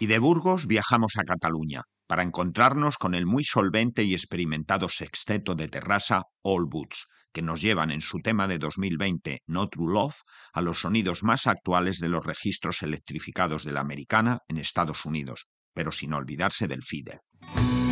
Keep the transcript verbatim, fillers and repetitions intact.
Y de Burgos viajamos a Cataluña para encontrarnos con el muy solvente y experimentado sexteto de Terrassa All Boots, que nos llevan en su tema de dos mil veinte, No True Love, a los sonidos más actuales de los registros electrificados de la americana en Estados Unidos, pero sin olvidarse del fiddle.